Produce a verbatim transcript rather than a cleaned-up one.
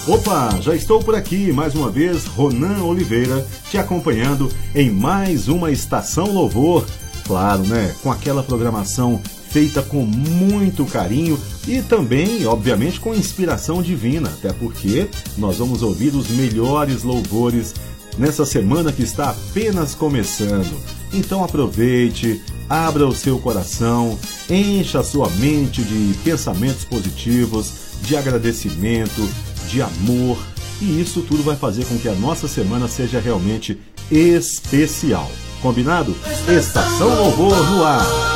Opa, já estou por aqui mais uma vez, Ronan Oliveira, te acompanhando em mais uma Estação Louvor. Claro, né? Com aquela programação feita com muito carinho e também, obviamente, com inspiração divina, até porque nós vamos ouvir os melhores louvores nessa semana que está apenas começando. Então aproveite, abra o seu coração, encha a sua mente de pensamentos positivos, de agradecimento, de amor, e isso tudo vai fazer com que a nossa semana seja realmente especial. Combinado? Estação Louvor no ar!